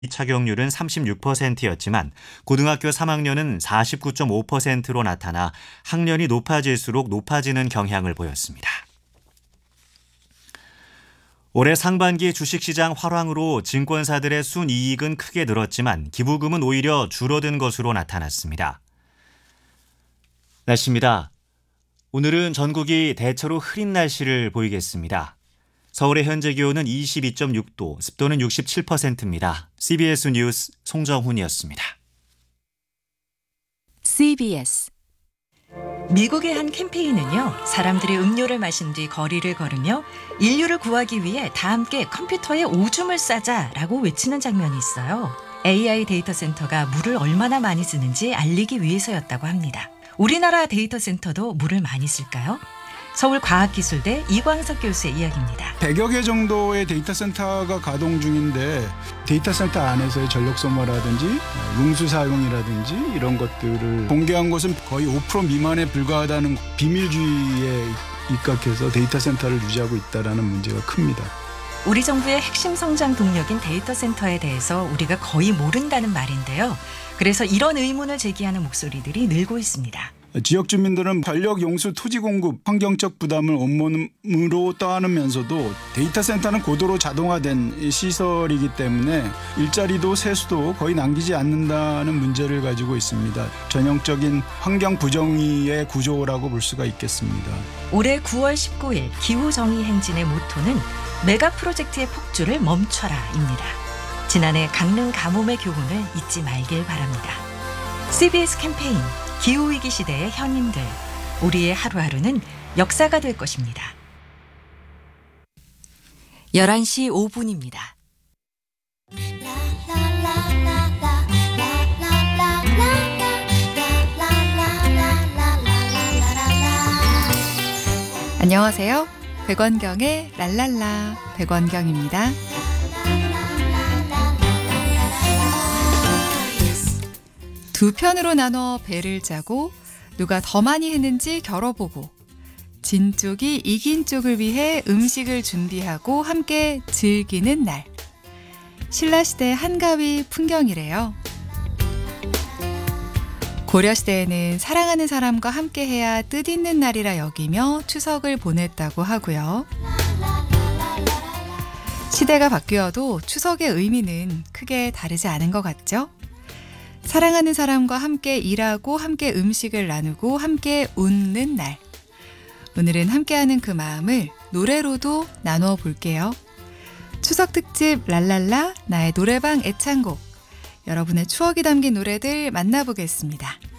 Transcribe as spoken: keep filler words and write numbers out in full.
착용률은 삼십육 퍼센트였지만 고등학교 삼 학년은 사십구 점 오 퍼센트로 나타나 학년이 높아질수록 높아지는 경향을 보였습니다. 올해 상반기 주식시장 활황으로 증권사들의 순이익은 크게 늘었지만 기부금은 오히려 줄어든 것으로 나타났습니다. 날씨입니다. 오늘은 전국이 대체로 흐린 날씨를 보이겠습니다. 서울의 현재 기온은 이십이 점 육 도, 습도는 육십칠 퍼센트입니다. 씨비에스 뉴스 송정훈이었습니다. 씨비에스 미국의 한 캠페인은요, 사람들이 음료를 마신 뒤 거리를 걸으며 인류를 구하기 위해 다 함께 컴퓨터에 오줌을 싸자라고 외치는 장면이 있어요. 에이아이 데이터 센터가 물을 얼마나 많이 쓰는지 알리기 위해서였다고 합니다. 우리나라 데이터 센터도 물을 많이 쓸까요? 서울과학기술대 이광석 교수의 이야기입니다. 백여 개 정도의 데이터 센터가 가동 중인데 데이터 센터 안에서의 전력 소모라든지 용수 사용이라든지 이런 것들을 공개한 것은 거의 오 퍼센트 미만에 불과하다는 비밀주의에 입각해서 데이터 센터를 유지하고 있다는 문제가 큽니다. 우리 정부의 핵심 성장 동력인 데이터 센터에 대해서 우리가 거의 모른다는 말인데요. 그래서 이런 의문을 제기하는 목소리들이 늘고 있습니다. 지역 주민들은 전력 용수 토지 공급 환경적 부담을 온몸으로 떠안으면서도 데이터 센터는 고도로 자동화된 시설이기 때문에 일자리도 세수도 거의 남기지 않는다는 문제를 가지고 있습니다. 전형적인 환경 부정의의 구조라고 볼 수가 있겠습니다. 올해 구월 십구일 기후정의 행진의 모토는 메가 프로젝트의 폭주를 멈춰라입니다. 지난해 강릉 가뭄의 교훈을 잊지 말길 바랍니다. 씨비에스 캠페인 기후위기 시대의 현인들, 우리의 하루하루는 역사가 될 것입니다. 열한 시 오 분입니다. 안녕하세요. 백원경의 랄랄라 백원경입니다. 두 편으로 나눠 배를 짜고 누가 더 많이 했는지 겨뤄보고 진 쪽이 이긴 쪽을 위해 음식을 준비하고 함께 즐기는 날. 신라시대 한가위 풍경이래요. 고려시대에는 사랑하는 사람과 함께해야 뜻있는 날이라 여기며 추석을 보냈다고 하고요. 시대가 바뀌어도 추석의 의미는 크게 다르지 않은 것 같죠? 사랑하는 사람과 함께 일하고 함께 음식을 나누고 함께 웃는 날. 오늘은 함께하는 그 마음을 노래로도 나누어 볼게요. 추석 특집 랄랄라 나의 노래방 애창곡. 여러분의 추억이 담긴 노래들 만나보겠습니다.